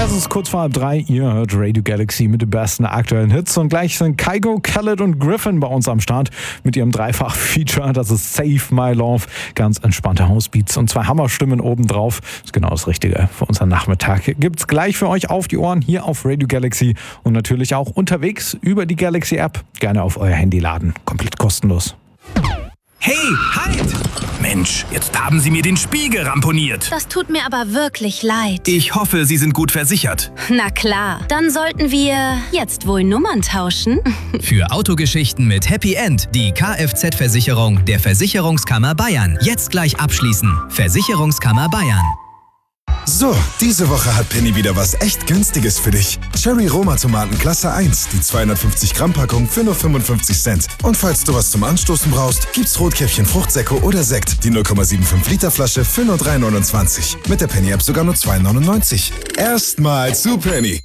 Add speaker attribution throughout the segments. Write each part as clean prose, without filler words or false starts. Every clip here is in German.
Speaker 1: Es ist kurz vor 3, ihr hört Radio Galaxy mit den besten aktuellen Hits und gleich sind Kygo, Khaled und Griffin bei uns am Start mit ihrem Dreifach-Feature, das ist Save My Love, ganz entspannte Housebeats und 2 Hammerstimmen obendrauf, ist genau das Richtige für unseren Nachmittag. Gibt's gleich für euch auf die Ohren hier auf Radio Galaxy und natürlich auch unterwegs über die Galaxy App, gerne auf euer Handy laden, komplett kostenlos.
Speaker 2: Hey, halt! Mensch, jetzt haben Sie mir den Spiegel ramponiert.
Speaker 3: Das tut mir aber wirklich leid.
Speaker 2: Ich hoffe, Sie sind gut versichert.
Speaker 3: Na klar, dann sollten wir jetzt wohl Nummern tauschen.
Speaker 4: Für Autogeschichten mit Happy End die Kfz-Versicherung der Versicherungskammer Bayern. Jetzt gleich abschließen. Versicherungskammer Bayern.
Speaker 5: So, diese Woche hat Penny wieder was echt Günstiges für dich. Cherry Roma Tomaten Klasse 1, die 250 Gramm Packung für nur 55 Cent. Und falls du was zum Anstoßen brauchst, gibt's Rotkäppchen Fruchtsäcko oder Sekt, die 0,75 Liter Flasche für nur 3,29. Mit der Penny App sogar nur 2,99. Erstmal zu Penny.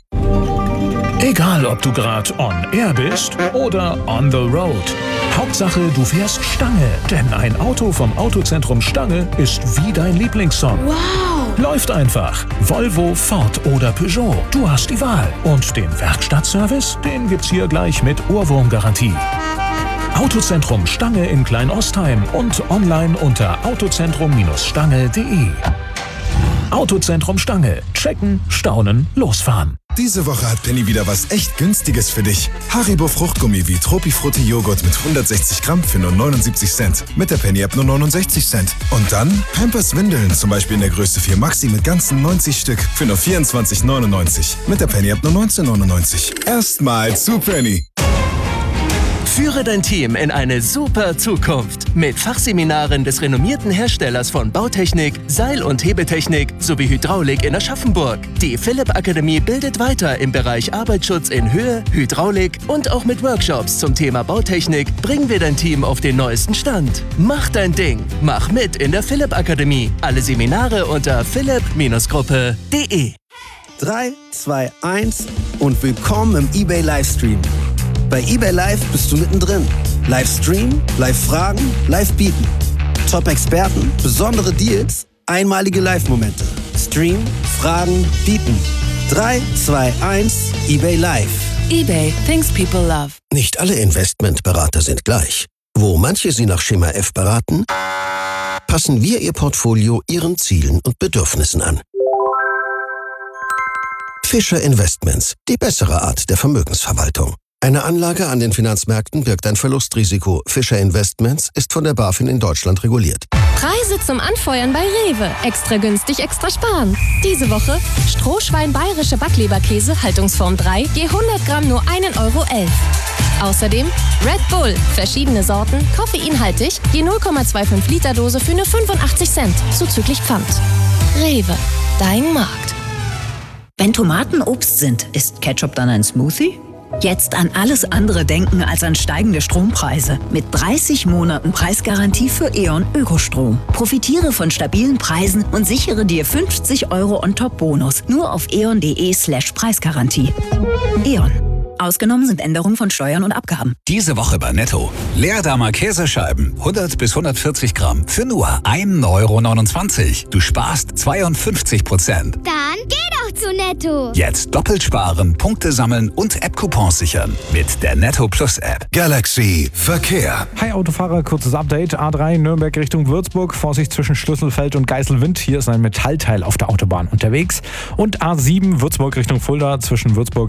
Speaker 6: Egal, ob du gerade on air bist oder on the road. Hauptsache, du fährst Stange. Denn ein Auto vom Autozentrum Stange ist wie dein Lieblingssong.
Speaker 3: Wow!
Speaker 6: Läuft einfach. Volvo, Ford oder Peugeot. Du hast die Wahl. Und den Werkstattservice, den gibt's hier gleich mit Ohrwurmgarantie. Autozentrum Stange in Kleinostheim und online unter autozentrum-stange.de. Autozentrum Stange. Checken, staunen, losfahren.
Speaker 5: Diese Woche hat Penny wieder was echt Günstiges für dich. Haribo Fruchtgummi wie Tropifrutti Joghurt mit 160 Gramm für nur 79 Cent. Mit der Penny App nur 69 Cent. Und dann Pampers Windeln, zum Beispiel in der Größe 4 Maxi mit ganzen 90 Stück für nur 24,99. Mit der Penny App nur 19,99. Erstmal zu Penny.
Speaker 7: Führe dein Team in eine super Zukunft mit Fachseminaren des renommierten Herstellers von Bautechnik, Seil- und Hebeltechnik sowie Hydraulik in Aschaffenburg. Die Philipp Akademie bildet weiter im Bereich Arbeitsschutz in Höhe, Hydraulik und auch mit Workshops zum Thema Bautechnik bringen wir dein Team auf den neuesten Stand. Mach dein Ding, mach mit in der Philipp Akademie. Alle Seminare unter philipp-gruppe.de.
Speaker 8: 3, 2, 1 und willkommen im eBay Livestream. Bei eBay Live bist du mittendrin. Livestream, Live-Fragen, Live-Bieten. Top-Experten, besondere Deals, einmalige Live-Momente. Stream, Fragen, Bieten. 3, 2, 1, eBay Live.
Speaker 9: eBay, things people love.
Speaker 10: Nicht alle Investmentberater sind gleich. Wo manche Sie nach Schema F beraten, passen wir Ihr Portfolio Ihren Zielen und Bedürfnissen an. Fischer Investments, die bessere Art der Vermögensverwaltung. Eine Anlage an den Finanzmärkten birgt ein Verlustrisiko. Fischer Investments ist von der BaFin in Deutschland reguliert.
Speaker 11: Preise zum Anfeuern bei Rewe. Extra günstig, extra sparen. Diese Woche Strohschwein bayerische Backleberkäse, Haltungsform 3, je 100 Gramm nur 1,11 Euro. Außerdem Red Bull, verschiedene Sorten, koffeinhaltig, je 0,25 Liter Dose für nur 85 Cent, zuzüglich Pfand. Rewe, dein Markt.
Speaker 12: Wenn Tomaten Obst sind, ist Ketchup dann ein Smoothie? Jetzt an alles andere denken als an steigende Strompreise. Mit 30 Monaten Preisgarantie für E.ON Ökostrom. Profitiere von stabilen Preisen und sichere dir 50 Euro On-Top-Bonus. Nur auf eon.de/Preisgarantie. E.ON. Ausgenommen sind Änderungen von Steuern und Abgaben.
Speaker 13: Diese Woche bei Netto. Leerdammer Käsescheiben, 100 bis 140 Gramm, für nur 1,29 Euro. Du sparst 52%.
Speaker 14: Dann geh doch zu Netto.
Speaker 13: Jetzt doppelt sparen, Punkte sammeln und App-Coupons sichern. Mit der Netto Plus App.
Speaker 5: Galaxy Verkehr.
Speaker 1: Hi Autofahrer, kurzes Update. A3 Nürnberg Richtung Würzburg. Vorsicht zwischen Schlüsselfeld und Geiselwind. Hier ist ein Metallteil auf der Autobahn unterwegs. Und A7 Würzburg Richtung Fulda zwischen Würzburg